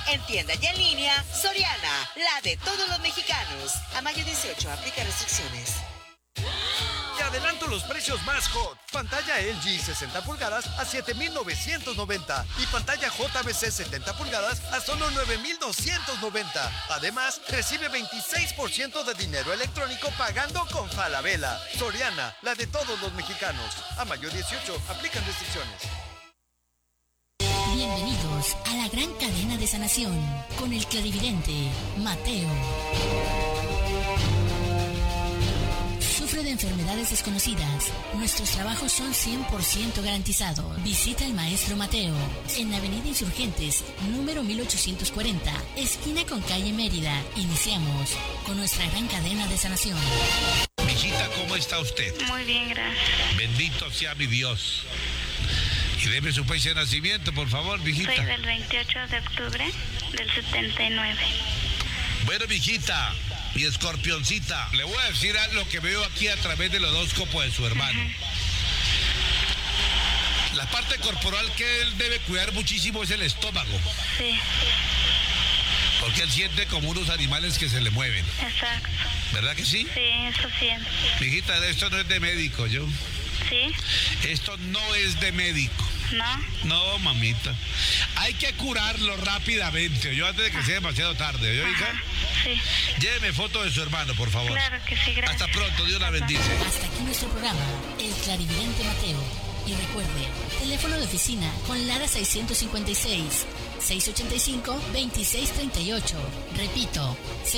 En tienda y en línea, Soriana, la de todos los mexicanos. A mayo 18, aplica restricciones. Te adelanto los precios más hot. Pantalla LG 60 pulgadas a 7,990 y pantalla JBC 70 pulgadas a solo 9,290. Además, recibe 26% de dinero electrónico pagando con Falabella. Soriana, la de todos los mexicanos. A mayo 18, aplican restricciones. Bienvenidos a la gran cadena de sanación con el clarividente Mateo. Sufre de enfermedades desconocidas. Nuestros trabajos son 100% garantizados. Visita al maestro Mateo en Avenida Insurgentes, número 1840, esquina con calle Mérida. Iniciamos con nuestra gran cadena de sanación. Mijita, ¿cómo está usted? Muy bien, gracias. Bendito sea mi Dios. Y deme su fecha de nacimiento, por favor, mijita. Soy del 28 de octubre del 79. Bueno, mijita, mi escorpioncita, le voy a decir lo que veo aquí a través del horóscopo de su hermano. La parte corporal que él debe cuidar muchísimo es el estómago. Sí. Porque él siente como unos animales que se le mueven. Exacto. ¿Verdad que sí? Sí, eso siento. Mijita, esto no es de médico, yo. ¿Sí? Esto no es de médico. ¿No? No, mamita. Hay que curarlo rápidamente, yo antes de que sea demasiado tarde, ¿yo, hija? Sí. Lléveme foto de su hermano, por favor. Claro que sí, gracias. Hasta pronto, Dios la bendice. Hasta aquí nuestro programa, El Clarividente Mateo. Y recuerde, teléfono de oficina con Lara 656 685-2638. Repito,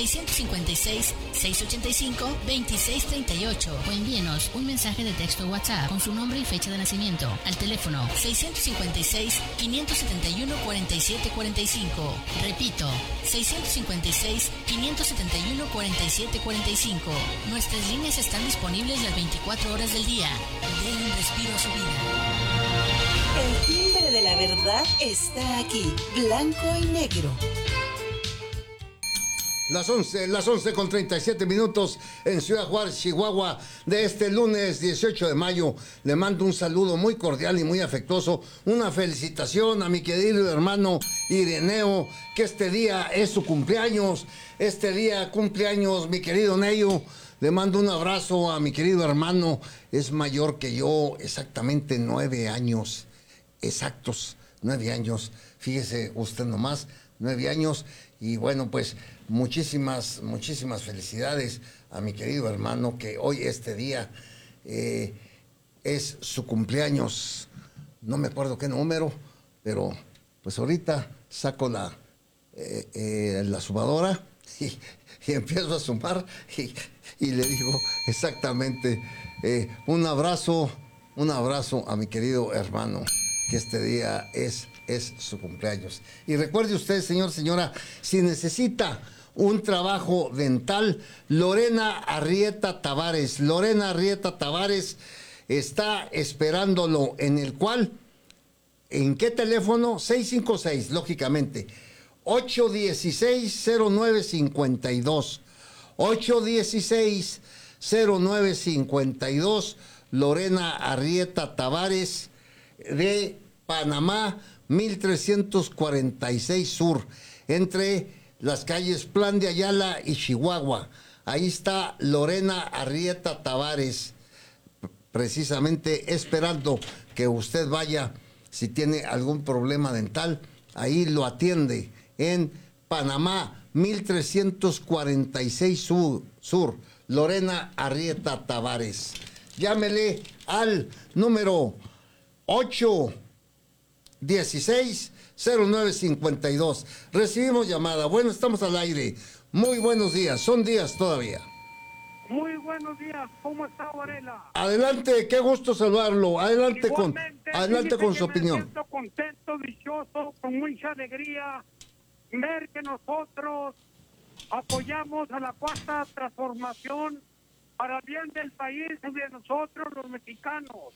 656-685-2638. O envíenos un mensaje de texto WhatsApp con su nombre y fecha de nacimiento al teléfono 656-571-4745. Repito, 656-571-4745. Nuestras líneas están disponibles las 24 horas del día. Den un respiro a su vida. El timbre de la verdad está aquí, blanco y negro. Las 11 con 37 minutos en Ciudad Juárez, Chihuahua, de este lunes 18 de mayo. Le mando un saludo muy cordial y muy afectuoso. Una felicitación a mi querido hermano Ireneo, que este día es su cumpleaños. Este día cumpleaños mi querido Neyo. Le mando un abrazo a mi querido hermano. Es mayor que yo, exactamente 9 años. Exactos, 9 años. Fíjese usted nomás, 9 años. Y bueno, pues muchísimas felicidades a mi querido hermano, que hoy este día es su cumpleaños. No me acuerdo qué número, pero pues ahorita saco la sumadora y empiezo a sumar y le digo exactamente un abrazo a mi querido hermano, que este día es su cumpleaños. Y recuerde usted, señor, señora, si necesita un trabajo dental, Lorena Arrieta Tavares está esperándolo. ¿En qué teléfono? 656, lógicamente, 816-0952, 816-0952, Lorena Arrieta Tavares, de Panamá, 1346 Sur, entre las calles Plan de Ayala y Chihuahua. Ahí está Lorena Arrieta Tavares, precisamente esperando que usted vaya. Si tiene algún problema dental, ahí lo atiende en Panamá, 1346 Sur, Lorena Arrieta Tavares. Llámele al número 816-0952. Recibimos llamada. Bueno, estamos al aire. Muy buenos días. Son días todavía. Muy buenos días. ¿Cómo está, Varela? Adelante, qué gusto saludarlo. Adelante con su opinión. Me siento contento, dichoso, con mucha alegría ver que nosotros apoyamos a la cuarta transformación para el bien del país y de nosotros los mexicanos.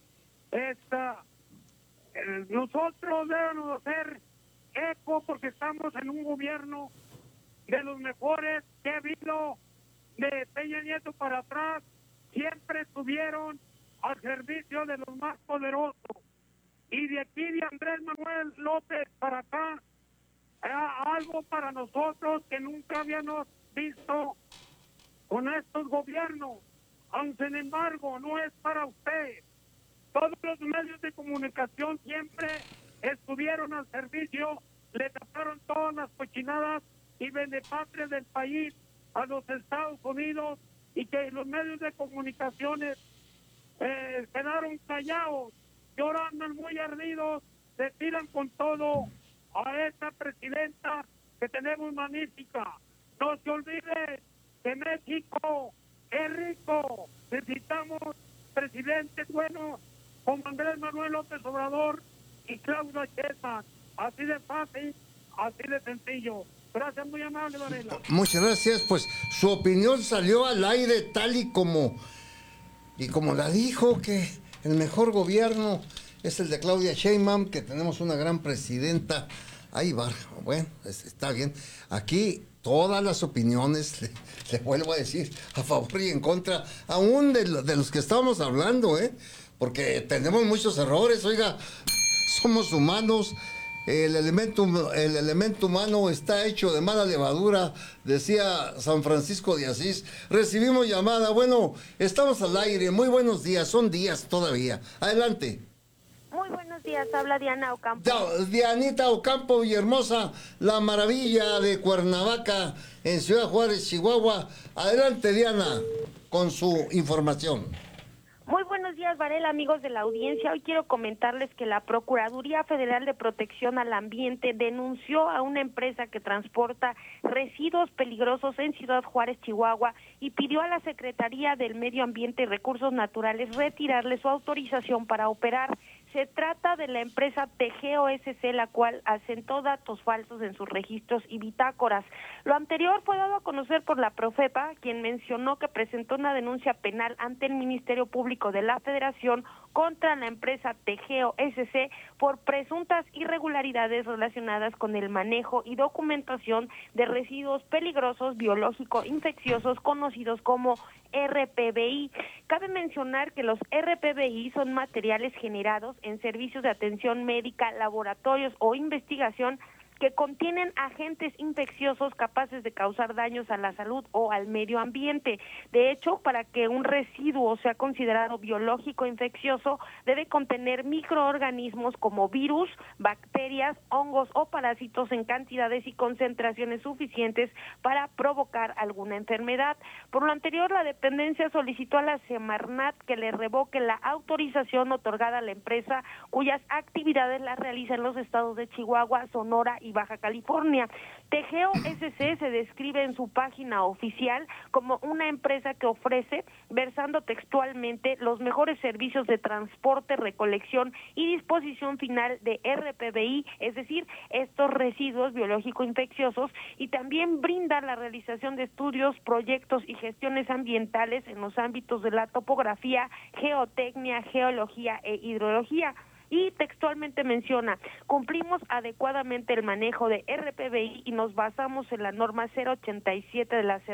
Nosotros debemos hacer eco porque estamos en un gobierno de los mejores que ha habido de Peña Nieto para atrás. Siempre estuvieron al servicio de los más poderosos. Y de aquí de Andrés Manuel López para acá, algo para nosotros que nunca habíamos visto con estos gobiernos. Aunque sin embargo no es para usted. Todos los medios de comunicación siempre estuvieron al servicio, le taparon todas las cochinadas y benepatrias del país a los Estados Unidos, y que los medios de comunicaciones quedaron callados y ahora andan muy ardidos, se tiran con todo a esta presidenta que tenemos magnífica. No se olvide que México es rico, necesitamos presidentes buenos como Andrés Manuel López Obrador y Claudio Sheinbaum. Así de fácil, así de sencillo. Gracias, muy amable, Varela. Muchas gracias, pues su opinión salió al aire tal y como la dijo, que el mejor gobierno es el de Claudia Sheinbaum, que tenemos una gran presidenta. Ahí va, bueno, está bien. Aquí todas las opiniones, le vuelvo a decir, a favor y en contra, aún de los que estábamos hablando, porque tenemos muchos errores, oiga, somos humanos. El elemento humano está hecho de mala levadura, decía San Francisco de Asís. Recibimos llamada. Bueno, estamos al aire. Muy buenos días. Son días todavía. Adelante. Muy buenos días. Habla Diana Ocampo. Dianita Ocampo, Villahermosa, la maravilla de Cuernavaca, en Ciudad Juárez, Chihuahua. Adelante, Diana, con su información. Muy buenos días, Varela, amigos de la audiencia. Hoy quiero comentarles que la Procuraduría Federal de Protección al Ambiente denunció a una empresa que transporta residuos peligrosos en Ciudad Juárez, Chihuahua, y pidió a la Secretaría del Medio Ambiente y Recursos Naturales retirarle su autorización para operar. Se trata de la empresa Tegeo SC, la cual asentó datos falsos en sus registros y bitácoras. Lo anterior fue dado a conocer por la Profepa, quien mencionó que presentó una denuncia penal ante el Ministerio Público de la Federación contra la empresa Tegeo SC por presuntas irregularidades relacionadas con el manejo y documentación de residuos peligrosos biológico-infecciosos conocidos como RPBI. Cabe mencionar que los RPBI son materiales generados en servicios de atención médica, laboratorios o investigación que contienen agentes infecciosos capaces de causar daños a la salud o al medio ambiente. De hecho, para que un residuo sea considerado biológico infeccioso, debe contener microorganismos como virus, bacterias, hongos o parásitos en cantidades y concentraciones suficientes para provocar alguna enfermedad. Por lo anterior, la dependencia solicitó a la Semarnat que le revoque la autorización otorgada a la empresa, cuyas actividades las realiza en los estados de Chihuahua, Sonora y Baja California. Tegeo SC se describe en su página oficial como una empresa que ofrece, versando textualmente, los mejores servicios de transporte, recolección y disposición final de RPBI, es decir, estos residuos biológico-infecciosos, y también brinda la realización de estudios, proyectos y gestiones ambientales en los ámbitos de la topografía, geotecnia, geología e hidrología. Y textualmente menciona: cumplimos adecuadamente el manejo de RPBI y nos basamos en la norma 087 de la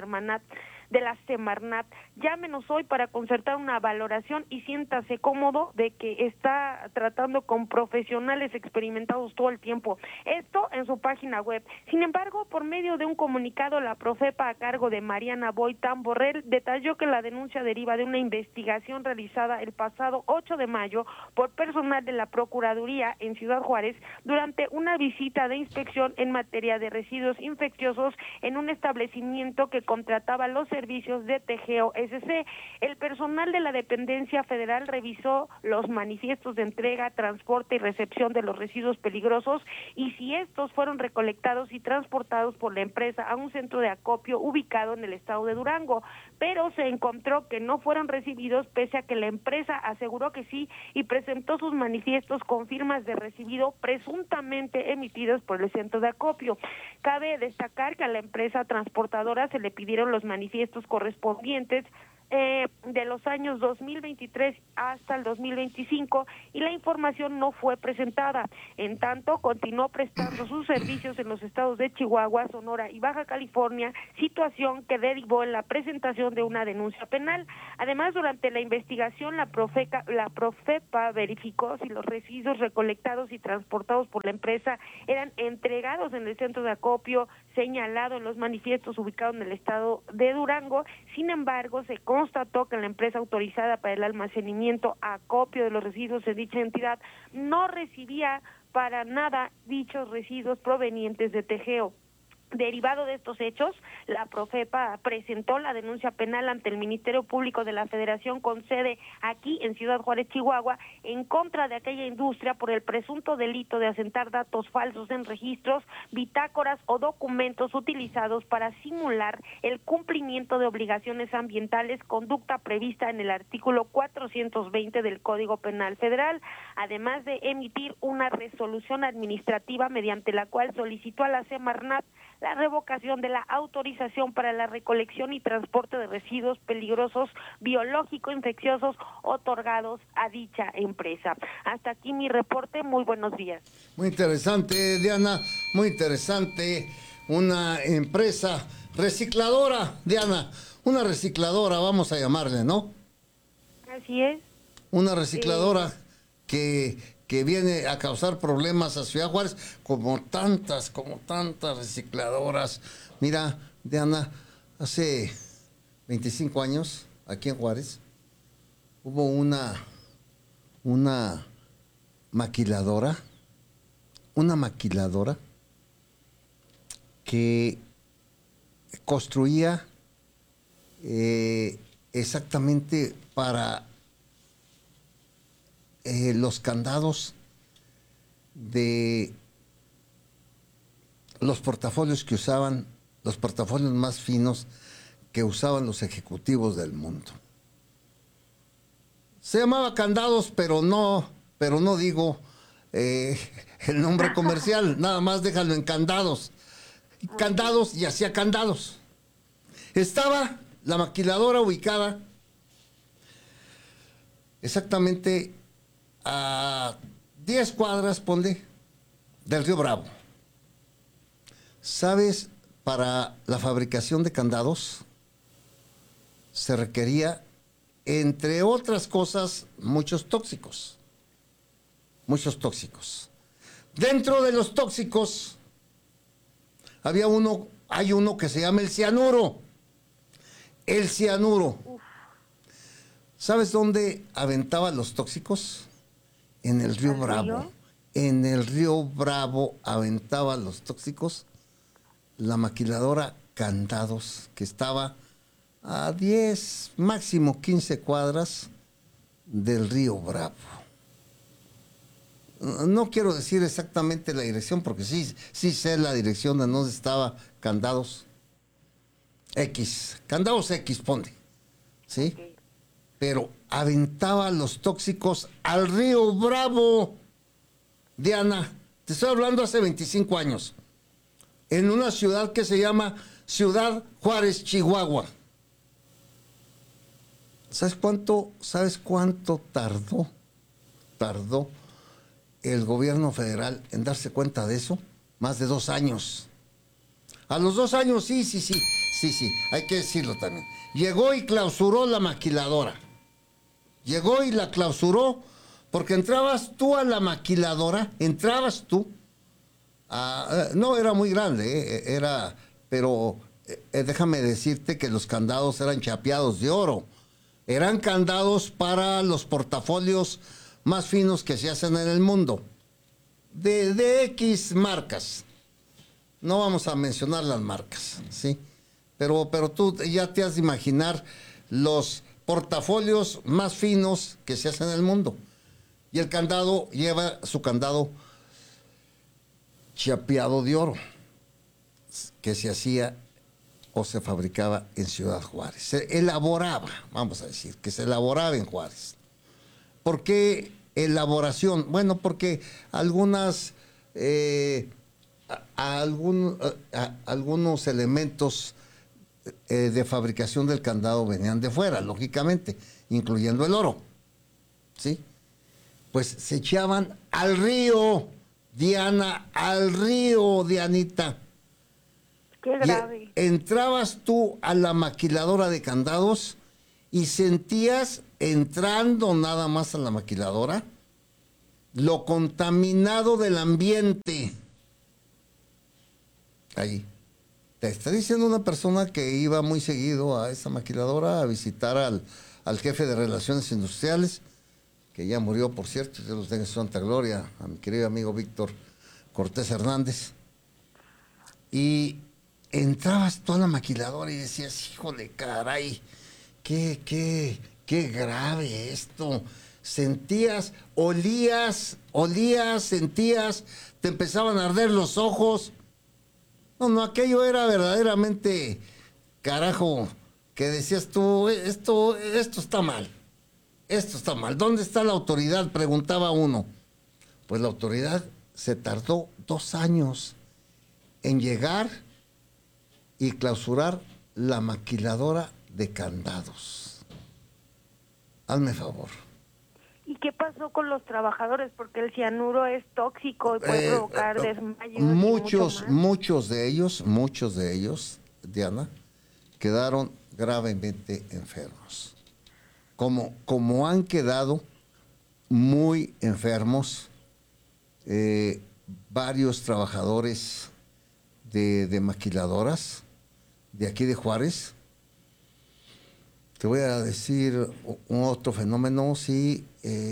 Semarnat. Llámenos hoy para concertar una valoración y siéntase cómodo de que está tratando con profesionales experimentados todo el tiempo. Esto en su página web. Sin embargo, por medio de un comunicado, la Profepa, a cargo de Mariana Boitán Borrell, detalló que la denuncia deriva de una investigación realizada el pasado 8 de mayo por personal de la Procuraduría en Ciudad Juárez durante una visita de inspección en materia de residuos infecciosos en un establecimiento que contrataba los servicios de Tegeo SC. El personal de la dependencia federal revisó los manifiestos de entrega, transporte y recepción de los residuos peligrosos, y si estos fueron recolectados y transportados por la empresa a un centro de acopio ubicado en el estado de Durango, pero se encontró que no fueron recibidos, pese a que la empresa aseguró que sí y presentó sus manifiestos con firmas de recibido presuntamente emitidos por el centro de acopio. Cabe destacar que a la empresa transportadora se le pidieron los manifiestos correspondientes de los años 2023 hasta el 2025 y la información no fue presentada. En tanto, continuó prestando sus servicios en los estados de Chihuahua, Sonora y Baja California, situación que derivó en la presentación de una denuncia penal. Además, durante la investigación, la Profepa verificó si los residuos recolectados y transportados por la empresa eran entregados en el centro de acopio señalado en los manifiestos ubicados en el estado de Durango. Sin embargo, se constató que la empresa autorizada para el almacenamiento, acopio de los residuos en dicha entidad no recibía para nada dichos residuos provenientes de Tejeo. Derivado de estos hechos, la Profepa presentó la denuncia penal ante el Ministerio Público de la Federación con sede aquí en Ciudad Juárez, Chihuahua, en contra de aquella industria por el presunto delito de asentar datos falsos en registros, bitácoras o documentos utilizados para simular el cumplimiento de obligaciones ambientales, conducta prevista en el artículo 420 del Código Penal Federal, además de emitir una resolución administrativa mediante la cual solicitó a la Semarnat la revocación de la autorización para la recolección y transporte de residuos peligrosos biológico-infecciosos otorgados a dicha empresa. Hasta aquí mi reporte, muy buenos días. Muy interesante, Diana, muy interesante. Una empresa recicladora, Diana, una recicladora, vamos a llamarle, ¿no? Así es. Una recicladora que viene a causar problemas a Ciudad Juárez, como tantas recicladoras. Mira, Diana, hace 25 años, aquí en Juárez, hubo una maquiladora que construía exactamente para los candados de los portafolios que usaban, los portafolios más finos que usaban los ejecutivos del mundo. Se llamaba Candados, pero no digo el nombre comercial, nada más déjalo en Candados. Candados, y hacía candados. Estaba la maquiladora ubicada exactamente a 10 cuadras, ponle, del Río Bravo. ¿Sabes? Para la fabricación de candados se requería, entre otras cosas, muchos tóxicos. Dentro de los tóxicos hay uno que se llama el cianuro. El cianuro. ¿Sabes dónde aventaba los tóxicos? En el Río Bravo. En el Río Bravo aventaba los tóxicos la maquiladora Candados, que estaba a 10, máximo 15 cuadras del Río Bravo. No quiero decir exactamente la dirección, porque sí sé la dirección de donde estaba Candados X. Candados X, ponle. ¿Sí? Okay. Pero aventaba los tóxicos al Río Bravo. Diana, te estoy hablando hace 25 años. En una ciudad que se llama Ciudad Juárez, Chihuahua. ¿Sabes cuánto tardó el gobierno federal en darse cuenta de eso? Más de 2 años. A los 2 años, sí, hay que decirlo también. Llegó y clausuró la maquiladora. Llegó y la clausuró porque entrabas tú a la maquiladora, no era muy grande, pero déjame decirte que los candados eran chapeados de oro. Eran candados para los portafolios más finos que se hacen en el mundo. De X marcas. No vamos a mencionar las marcas, ¿sí? Pero tú ya te has de imaginar los portafolios más finos que se hacen en el mundo. Y el candado lleva su candado chapeado de oro, que se hacía o se fabricaba en Ciudad Juárez. Se elaboraba, vamos a decir, que se elaboraba en Juárez. ¿Por qué elaboración? Bueno, porque algunos elementos de fabricación del candado venían de fuera, lógicamente, incluyendo el oro. ¿Sí? Pues se echaban al río, Diana, al río, Dianita. Qué grave. Entrabas tú a la maquiladora de candados y sentías, entrando nada más a la maquiladora, lo contaminado del ambiente. Ahí. Te está diciendo una persona que iba muy seguido a esa maquiladora a visitar al jefe de Relaciones Industriales, que ya murió, por cierto, Dios los tenga en su santa gloria, a mi querido amigo Víctor Cortés Hernández. Y entrabas tú a la maquiladora y decías, híjole, caray, qué grave esto. Sentías, olías, sentías, te empezaban a arder los ojos. No, aquello era verdaderamente, carajo, que decías tú, esto está mal. Esto está mal. ¿Dónde está la autoridad?, preguntaba uno. Pues la autoridad se tardó 2 años en llegar y clausurar la maquiladora de candados. Hazme favor. ¿Y qué pasó con los trabajadores? Porque el cianuro es tóxico y puede provocar desmayos. Muchos de ellos, Diana, quedaron gravemente enfermos. Como han quedado muy enfermos varios trabajadores de maquiladoras de aquí de Juárez. Te voy a decir un otro fenómeno, sí,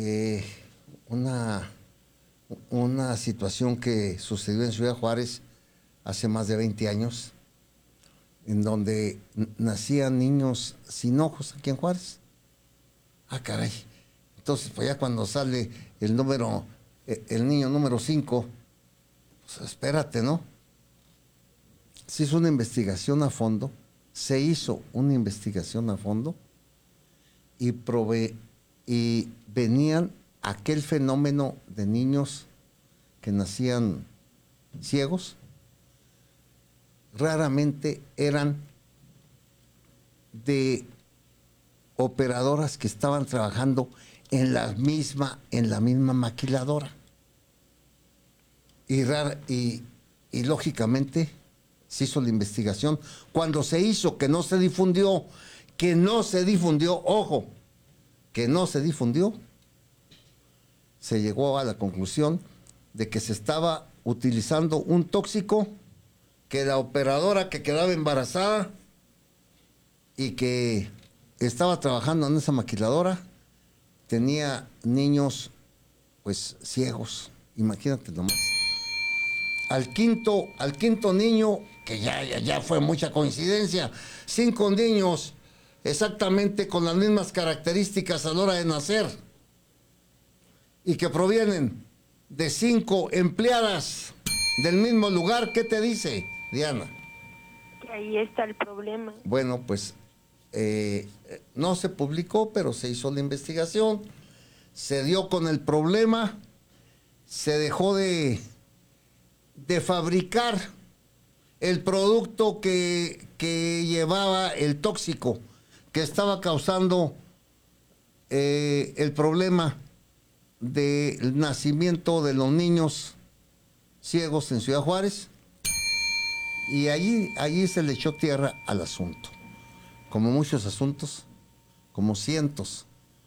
una situación que sucedió en Ciudad Juárez hace más de 20 años, en donde nacían niños sin ojos aquí en Juárez. Ah, caray. Entonces, pues ya cuando sale el niño número 5, pues espérate, ¿no? Se hizo una investigación a fondo, y venían aquel fenómeno de niños que nacían ciegos, raramente eran de operadoras que estaban trabajando en la misma maquiladora. Y lógicamente se hizo la investigación. Cuando se hizo, que no se difundió, ojo, que no se difundió, se llegó a la conclusión de que se estaba utilizando un tóxico, que la operadora que quedaba embarazada y que estaba trabajando en esa maquiladora tenía niños pues ciegos, imagínate nomás. Al quinto niño, que ya fue mucha coincidencia, 5 niños exactamente con las mismas características a la hora de nacer y que provienen de 5 empleadas del mismo lugar. ¿Qué te dice, Diana? Que ahí está el problema. Bueno, pues no se publicó, pero se hizo la investigación, se dio con el problema, se dejó de fabricar el producto que llevaba el tóxico, que estaba causando el problema del nacimiento de los niños ciegos en Ciudad Juárez, y allí se le echó tierra al asunto. Como muchos asuntos, como cientos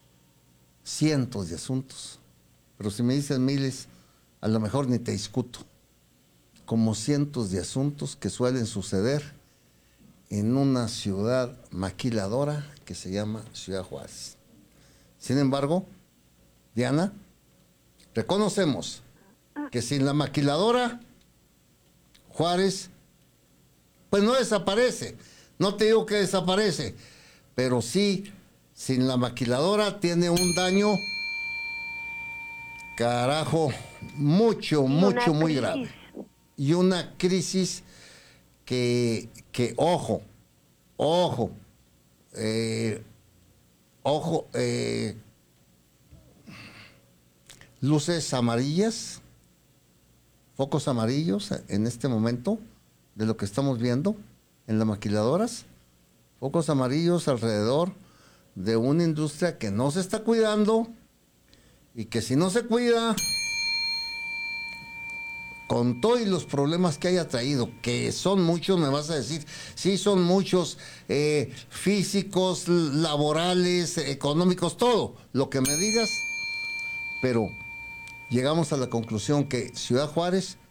de asuntos, pero si me dicen miles, a lo mejor ni te discuto. Como cientos de asuntos que suelen suceder en una ciudad maquiladora que se llama Ciudad Juárez. Sin embargo, Diana, reconocemos que sin la maquiladora, Juárez, pues no desaparece. No te digo que desaparece, pero sí, sin la maquiladora tiene un daño, carajo, muy grave. Y una crisis que ojo, luces amarillas, focos amarillos en este momento de lo que estamos viendo en las maquiladoras, focos amarillos alrededor de una industria que no se está cuidando y que si no se cuida, con todos los problemas que haya traído, que son muchos, me vas a decir, sí son muchos, físicos, laborales, económicos, todo lo que me digas, pero llegamos a la conclusión que Ciudad Juárez